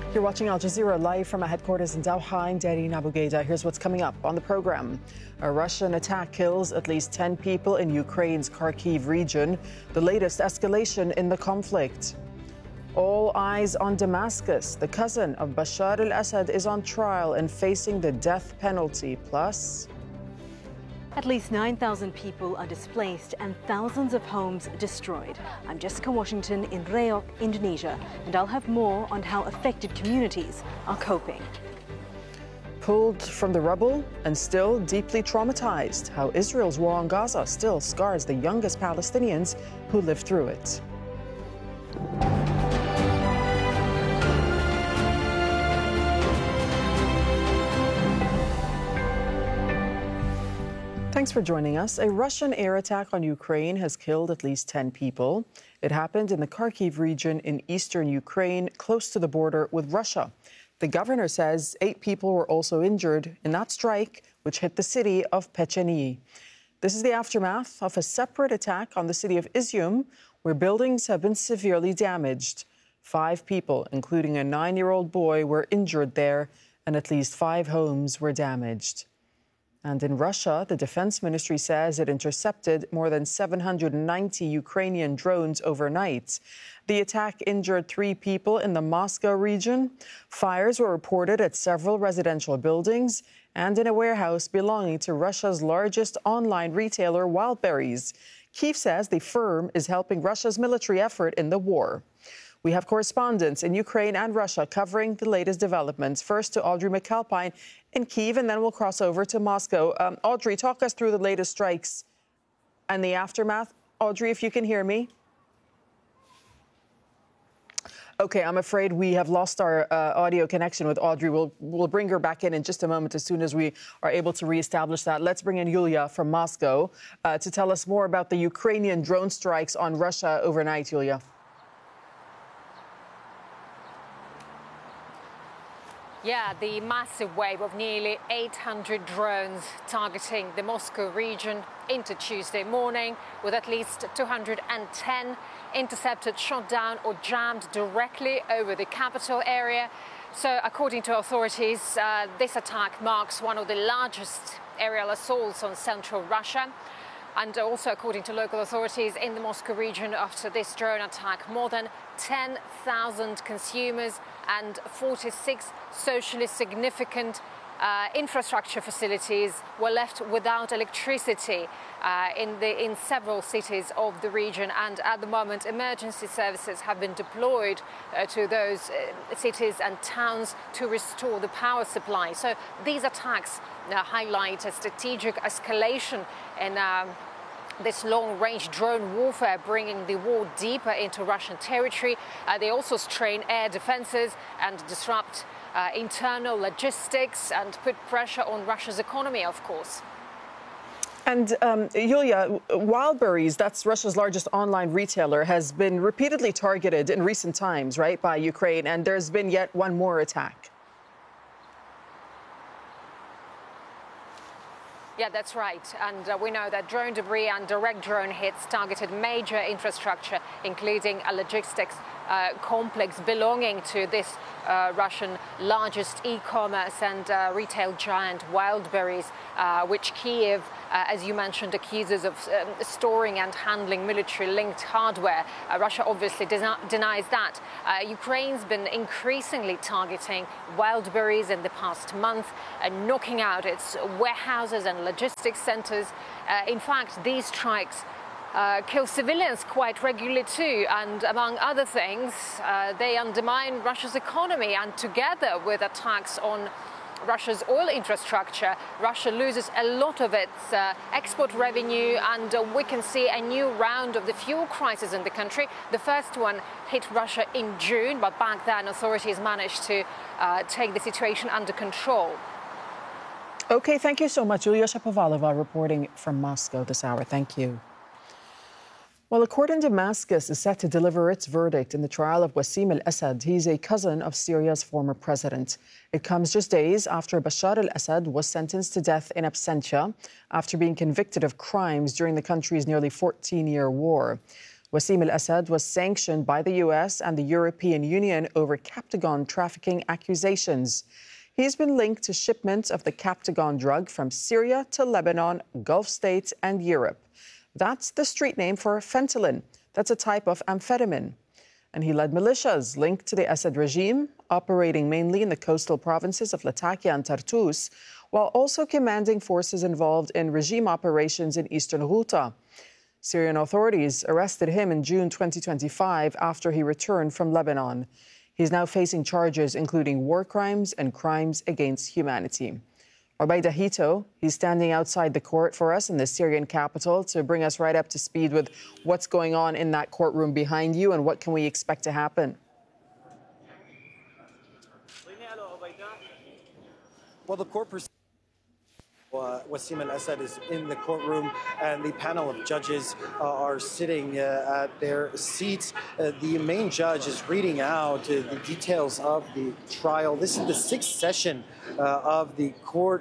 You're watching Al Jazeera live from our headquarters in Doha in Derin, Abu Ghaida. Here's what's coming up on the program. A Russian attack kills at least 10 people in Ukraine's Kharkiv region, the latest escalation in the conflict. All eyes on Damascus. The cousin of Bashar al-Assad is on trial and facing the death penalty. Plus, at least 9,000 people are displaced and thousands of homes destroyed. I'm Jessica Washington in Reyok, Indonesia, and I'll have more on how affected communities are coping. Pulled from the rubble and still deeply traumatized, how Israel's war on Gaza still scars the youngest Palestinians who lived through it. Thanks for joining us. A Russian air attack on Ukraine has killed at least 10 people. It happened in the Kharkiv region in eastern Ukraine, close to the border with Russia. The governor says 8 people were also injured in that strike, which hit the city of Pecheny. This is the aftermath of a separate attack on the city of Izium, where buildings have been severely damaged. 5 people, including a 9-year-old boy, were injured there, and at least 5 homes were damaged. And in Russia, the Defense Ministry says it intercepted more than 790 Ukrainian drones overnight. The attack injured 3 people in the Moscow region. Fires were reported at several residential buildings and in a warehouse belonging to Russia's largest online retailer, Wildberries. Kyiv says the firm is helping Russia's military effort in the war. We have correspondents in Ukraine and Russia covering the latest developments. First to Audrey McAlpine in Kyiv, and then we'll cross over to Moscow. Audrey, talk us through the latest strikes and the aftermath. Audrey, if you can hear me. Okay, I'm afraid we have lost our audio connection with Audrey. We'll bring her back in just a moment as soon as we are able to reestablish that. Let's bring in Yulia from Moscow to tell us more about the Ukrainian drone strikes on Russia overnight. Yulia. Yeah, the massive wave of nearly 800 drones targeting the Moscow region into Tuesday morning, with at least 210 intercepted, shot down or jammed directly over the capital area. So according to authorities, this attack marks one of the largest aerial assaults on central Russia. And also, according to local authorities in the Moscow region, after this drone attack, more than 10,000 consumers and 46 socially significant infrastructure facilities were left without electricity in several cities of the region. And at the moment, emergency services have been deployed to those cities and towns to restore the power supply. So these attacks highlight a strategic escalation in this long-range drone warfare, bringing the war deeper into Russian territory. They also strain air defenses and disrupt internal logistics and put pressure on Russia's economy, of course. And Yulia, Wildberries, that's Russia's largest online retailer, has been repeatedly targeted in recent times, right, by Ukraine, and there's been yet one more attack. Yeah, that's right. And we know that drone debris and direct drone hits targeted major infrastructure, including a logistics complex belonging to this Russian largest e-commerce and retail giant, Wildberries, which Kyiv, as you mentioned, accuses of storing and handling military-linked hardware. Russia obviously denies that. Ukraine's been increasingly targeting Wildberries in the past month, knocking out its warehouses and logistics centers. In fact, these strikes kill civilians quite regularly too, and among other things, they undermine Russia's economy, and together with attacks on Russia's oil infrastructure, Russia loses a lot of its export revenue, and we can see a new round of the fuel crisis in the country. The first one hit Russia in June, but back then authorities managed to take the situation under control. Okay, thank you so much. Yulia Shapovalova reporting from Moscow this hour. Thank you. Well, a court in Damascus is set to deliver its verdict in the trial of Wassim al-Assad. He's a cousin of Syria's former president. It comes just days after Bashar al-Assad was sentenced to death in absentia after being convicted of crimes during the country's nearly 14-year war. Wassim al-Assad was sanctioned by the US and the European Union over Captagon trafficking accusations. He's been linked to shipments of the Captagon drug from Syria to Lebanon, Gulf states, and Europe. That's the street name for fentanyl. That's a type of amphetamine. And he led militias linked to the Assad regime, operating mainly in the coastal provinces of Latakia and Tartus, while also commanding forces involved in regime operations in eastern Ghouta. Syrian authorities arrested him in June 2025 after he returned from Lebanon. He's now facing charges including war crimes and crimes against humanity. Obaida Hito, he's standing outside the court for us in the Syrian capital to bring us right up to speed with what's going on in that courtroom behind you and what can we expect to happen. Well, the court proceedings. Wassim al-Assad is in the courtroom, and the panel of judges are sitting at their seats. The main judge is reading out the details of the trial. This is the sixth session of the court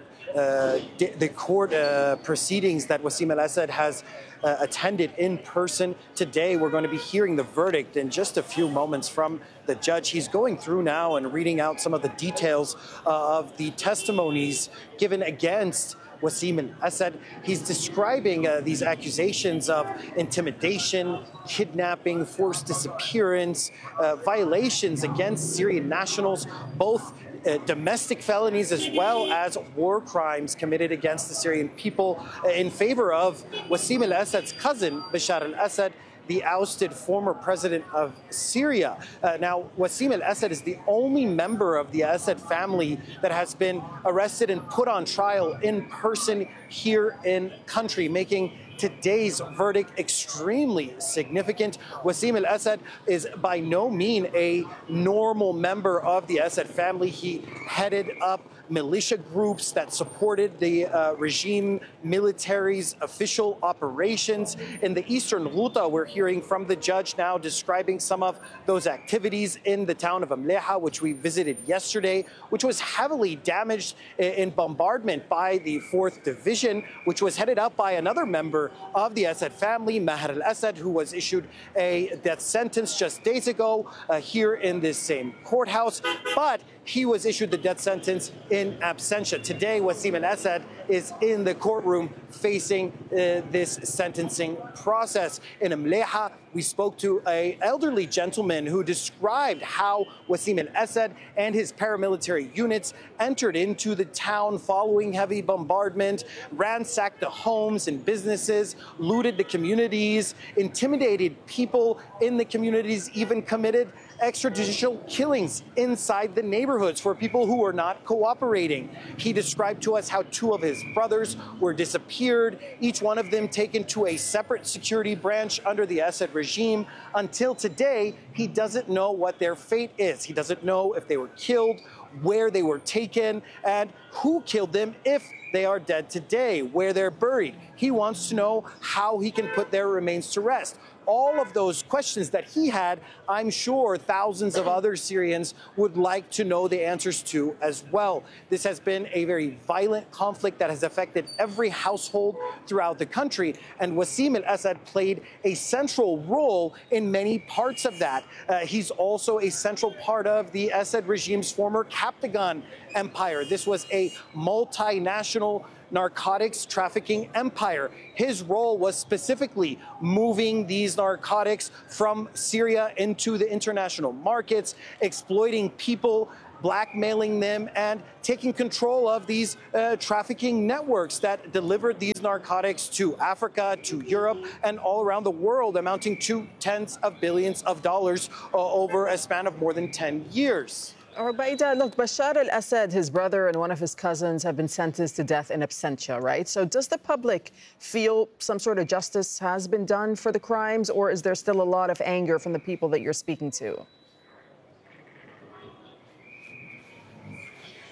proceedings that Wassim al-Assad has attended in person. Today, we're going to be hearing the verdict in just a few moments from the judge. He's going through now and reading out some of the details of the testimonies given against Wassim al-Assad. He's describing these accusations of intimidation, kidnapping, forced disappearance, violations against Syrian nationals, both domestic felonies as well as war crimes committed against the Syrian people in favor of Wassim al-Assad's cousin, Bashar al-Assad, the ousted former president of Syria. Now, Wassim al-Assad is the only member of the Assad family that has been arrested and put on trial in person here in country, making today's verdict extremely significant. Wassim al-Assad is by no means a normal member of the Assad family. He headed up militia groups that supported the regime military's official operations. In the eastern Ghouta, we're hearing from the judge now describing some of those activities in the town of Mleha, which we visited yesterday, which was heavily damaged in bombardment by the 4th Division, which was headed up by another member of the Assad family, Maher al-Assad, who was issued a death sentence just days ago here in this same courthouse. But he was issued the death sentence in absentia. Today, Wassim al-Assad is in the courtroom facing this sentencing process. In Mleha, we spoke to an elderly gentleman who described how Wassim al-Assad and his paramilitary units entered into the town following heavy bombardment, ransacked the homes and businesses, looted the communities, intimidated people in the communities, even committed extrajudicial killings inside the neighborhoods for people who were not cooperating. He described to us how 2 of his brothers were disappeared, each one of them taken to a separate security branch under the Assad regime. Until today, he doesn't know what their fate is. He doesn't know if they were killed, where they were taken, and who killed them if they are dead today, where they're buried. He wants to know how he can put their remains to rest. All of those questions that he had, I'm sure thousands of other Syrians would like to know the answers to as well. This has been a very violent conflict that has affected every household throughout the country, and Wassim al-Assad played a central role in many parts of that. He's also a central part of the Assad regime's former Captagon empire. This was a multinational narcotics trafficking empire. His role was specifically moving these narcotics from Syria into the international markets, exploiting people, blackmailing them, and taking control of these trafficking networks that delivered these narcotics to Africa, to Europe, and all around the world, amounting to tens of billions of dollars over a span of more than 10 years. Obaida, look, Bashar al-Assad, his brother and one of his cousins have been sentenced to death in absentia, right? So does the public feel some sort of justice has been done for the crimes, or is there still a lot of anger from the people that you're speaking to?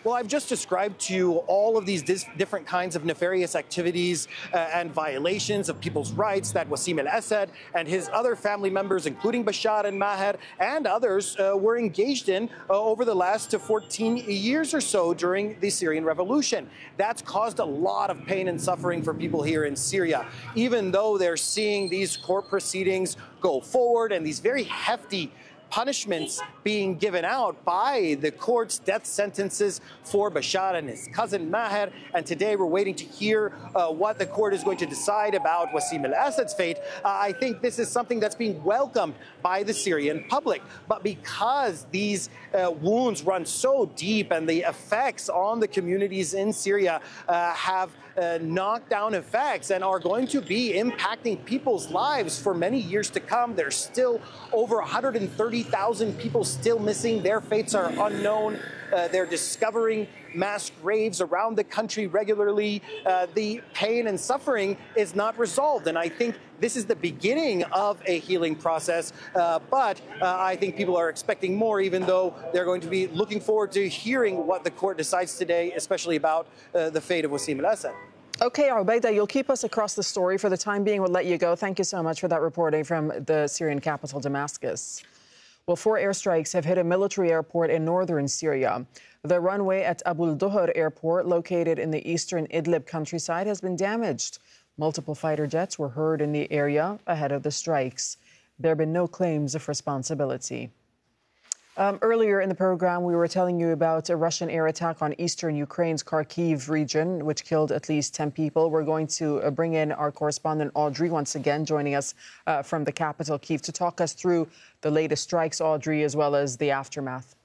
Well, I've just described to you all of these different kinds of nefarious activities and violations of people's rights that Wassim al-Assad and his other family members, including Bashar and Maher and others, were engaged in over the last 14 years or so during the Syrian revolution. That's caused a lot of pain and suffering for people here in Syria, even though they're seeing these court proceedings go forward and these very hefty punishments being given out by the court's death sentences for Bashar and his cousin Maher. And today we're waiting to hear what the court is going to decide about Wassim al-Assad's fate. I think this is something that's being welcomed by the Syrian public. But because these wounds run so deep and the effects on the communities in Syria have knockdown effects and are going to be impacting people's lives for many years to come. There's still over 130,000 people still missing. Their fates are unknown. They're discovering mass graves around the country regularly. The pain and suffering is not resolved. And I think this is the beginning of a healing process. But I think people are expecting more, even though they're going to be looking forward to hearing what the court decides today, especially about the fate of Wassim al-Assad. Okay, Ubaida, you'll keep us across the story. For the time being, we'll let you go. Thank you so much for that reporting from the Syrian capital, Damascus. Well, 4 airstrikes have hit a military airport in northern Syria. The runway at Abu al-Duhur airport, located in the eastern Idlib countryside, has been damaged. Multiple fighter jets were heard in the area ahead of the strikes. There have been no claims of responsibility. Earlier in the program, we were telling you about a Russian air attack on eastern Ukraine's Kharkiv region, which killed at least 10 people. We're going to bring in our correspondent Audrey once again, joining us from the capital, Kyiv, to talk us through the latest strikes, Audrey, as well as the aftermath.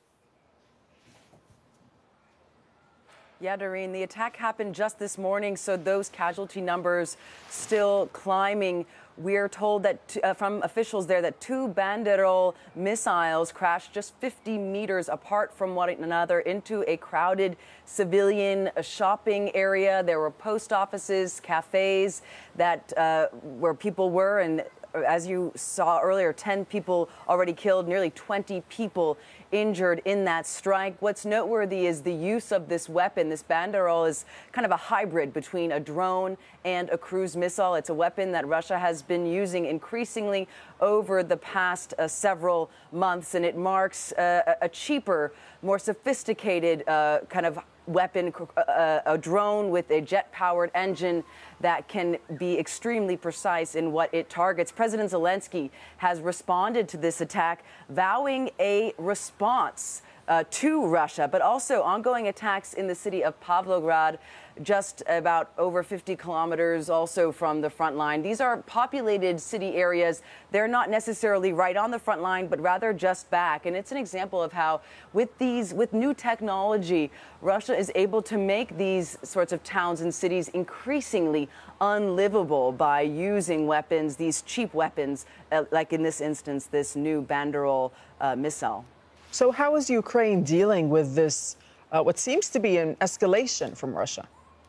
Yeah, Doreen, the attack happened just this morning, so those casualty numbers still climbing. We're told that from officials there that 2 Banderol missiles crashed just 50 meters apart from one another into a crowded civilian shopping area. There were post offices, cafes that where people were, and as you saw earlier, 10 people already killed, nearly 20 people injured in that strike. What's noteworthy is the use of this weapon. This Banderol is kind of a hybrid between a drone and a cruise missile. It's a weapon that Russia has been using increasingly over the past several months, and it marks a cheaper, more sophisticated kind of weapon, a drone with a jet-powered engine that can be extremely precise in what it targets. President Zelensky has responded to this attack, vowing a response to Russia, but also ongoing attacks in the city of Pavlograd, just about over 50 kilometers also from the front line. These are populated city areas. They're not necessarily right on the front line, but rather just back. And it's an example of how with new technology, Russia is able to make these sorts of towns and cities increasingly unlivable by using weapons, these cheap weapons, like in this instance, this new Banderol missile. So how is Ukraine dealing with this, what seems to be an escalation from Russia?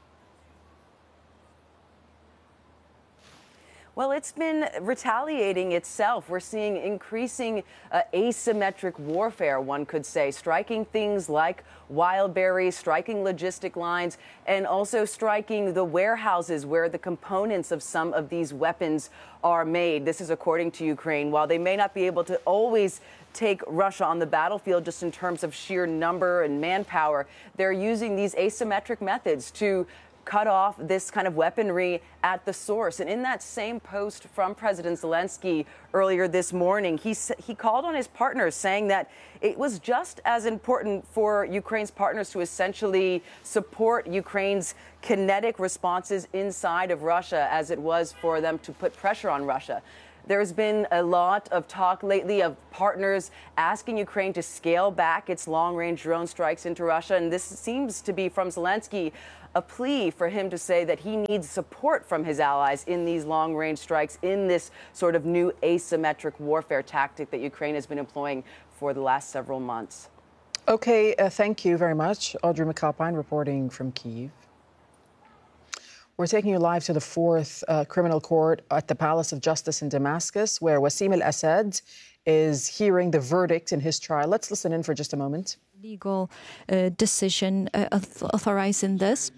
Well, it's been retaliating itself. We're seeing increasing asymmetric warfare, one could say, striking things like wild berries, striking logistic lines, and also striking the warehouses where the components of some of these weapons are made. This is according to Ukraine. While they may not be able to always take Russia on the battlefield just in terms of sheer number and manpower, they're using these asymmetric methods to cut off this kind of weaponry at the source. And in that same post from President Zelensky earlier this morning, he called on his partners, saying that it was just as important for Ukraine's partners to essentially support Ukraine's kinetic responses inside of Russia as it was for them to put pressure on Russia. There's been a lot of talk lately of partners asking Ukraine to scale back its long-range drone strikes into Russia. And this seems to be, from Zelensky, a plea for him to say that he needs support from his allies in these long-range strikes, in this sort of new asymmetric warfare tactic that Ukraine has been employing for the last several months. Okay, thank you very much. Audrey McAlpine reporting from Kyiv. We're taking you live to the fourth criminal court at the Palace of Justice in Damascus, where Wassim al-Assad is hearing the verdict in his trial. Let's listen in for just a moment. Legal decision authorizing this.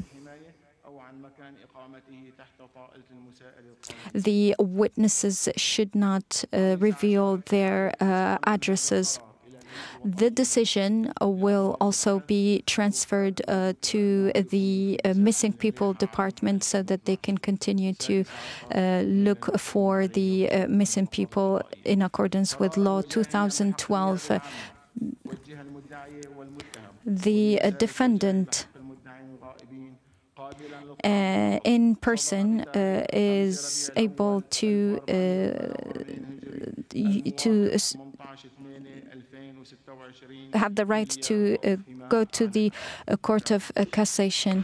The witnesses should not reveal their addresses. The decision will also be transferred to the Missing People Department so that they can continue to look for the missing people in accordance with Law 2012. The defendant in person is able to have the right to go to the Court of Cassation.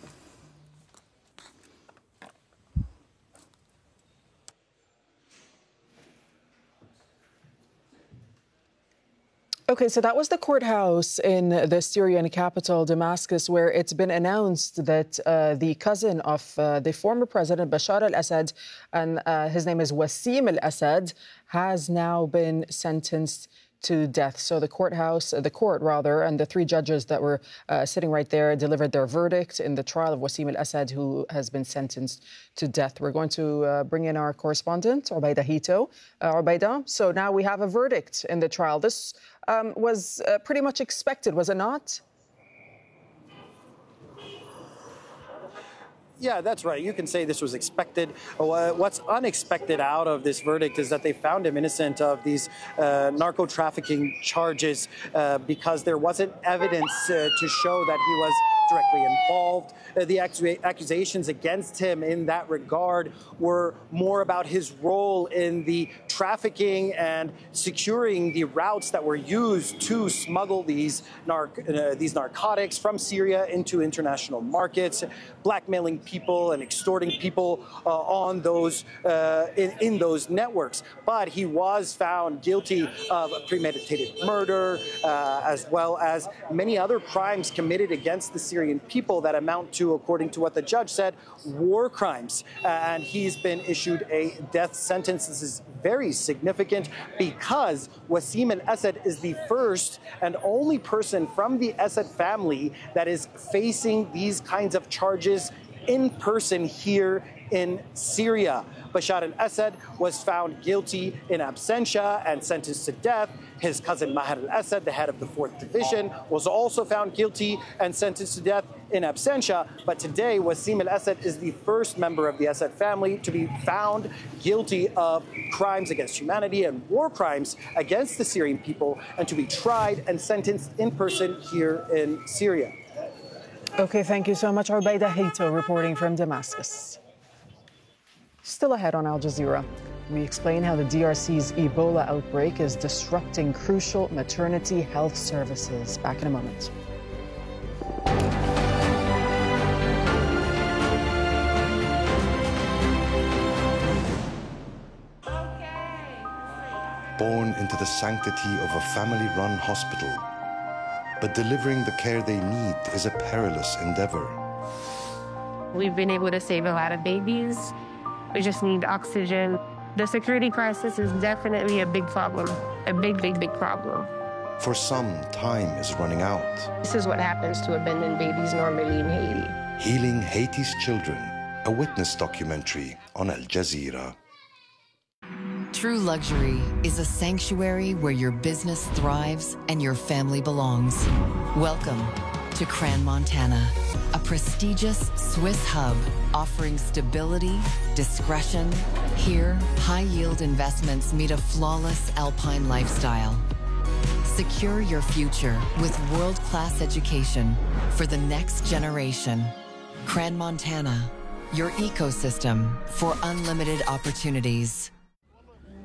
Okay, so that was the courthouse in the Syrian capital, Damascus, where it's been announced that the cousin of the former president, Bashar al-Assad, and his name is Wassim al-Assad, has now been sentenced to death. So the court, and the three judges that were sitting right there delivered their verdict in the trial of Wassim al-Assad, who has been sentenced to death. We're going to bring in our correspondent, Ubaida Hito. Ubaida, so now we have a verdict in the trial. This was pretty much expected, was it not? Yeah, that's right. You can say this was expected. What's unexpected out of this verdict is that they found him innocent of these narco trafficking charges because there wasn't evidence to show that he was directly involved. The accusations against him in that regard were more about his role in the trafficking and securing the routes that were used to smuggle these narcotics from Syria into international markets, blackmailing people and extorting people on those in those networks. But he was found guilty of premeditated murder, as well as many other crimes committed against the Syrian people that amount to, according to what the judge said, war crimes. And he's been issued a death sentence. This is very significant because Wassim al-Assad is the first and only person from the Assad family that is facing these kinds of charges in person here in Syria. Bashar al-Assad was found guilty in absentia and sentenced to death. His cousin Maher al-Assad, the head of the 4th Division, was also found guilty and sentenced to death in absentia. But today, Wassim al-Assad is the first member of the Assad family to be found guilty of crimes against humanity and war crimes against the Syrian people and to be tried and sentenced in person here in Syria. Okay, thank you so much, Ubaida Hito, reporting from Damascus. Still ahead on Al Jazeera, we explain how the DRC's Ebola outbreak is disrupting crucial maternity health services. Back in a moment. Born into the sanctity of a family-run hospital, but delivering the care they need is a perilous endeavor. We've been able to save a lot of babies. We just need oxygen. The security crisis is definitely a big problem, a big problem. For some, time is running out. This is what happens to abandoned babies normally in Haiti. Healing Haiti's Children, a witness documentary on Al Jazeera. True luxury is a sanctuary where your business thrives and your family belongs. Welcome to Crans-Montana, a prestigious Swiss hub offering stability, discretion. Here, high-yield investments meet a flawless alpine lifestyle. Secure your future with world-class education for the next generation. Crans-Montana, your ecosystem for unlimited opportunities.